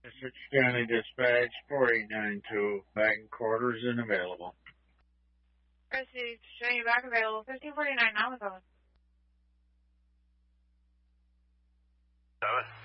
Essex County Dispatch 4892. Back in quarters and available. Received. Showing you back available. 1549 now is on. 7.